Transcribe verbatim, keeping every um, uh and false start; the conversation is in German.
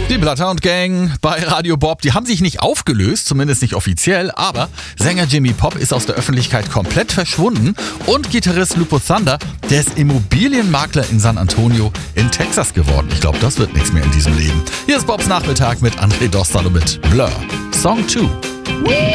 Die Bloodhound Gang bei Radio Bob, die haben sich nicht aufgelöst, zumindest nicht offiziell, aber Sänger Jimmy Pop ist aus der Öffentlichkeit komplett verschwunden und Gitarrist Lupo Thunder, der ist Immobilienmakler in San Antonio in Texas geworden. Ich glaube, das wird nichts mehr in diesem Leben. Hier ist Bobs Nachmittag mit André Dostal und mit Blur. Song zwei.